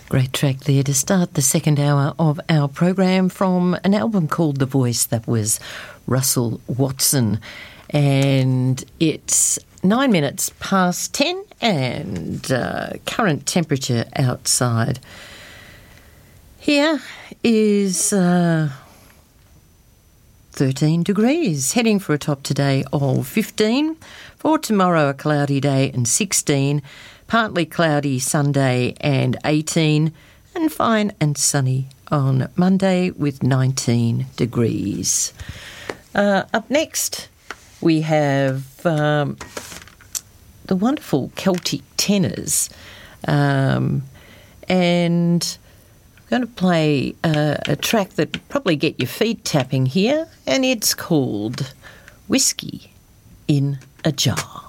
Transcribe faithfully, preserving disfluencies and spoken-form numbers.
Great track there to start the second hour of our program from an album called The Voice. That was Russell Watson. And it's nine minutes past ten and uh, current temperature outside here is uh, thirteen degrees, heading for a top today of fifteen. For tomorrow, a cloudy day and sixteen. Partly cloudy Sunday and eighteen, and fine and sunny on Monday with nineteen degrees. Uh, up next, we have um, the wonderful Celtic Tenors, um, and I'm going to play uh, a track that will probably get your feet tapping here, and it's called Whiskey in a Jar.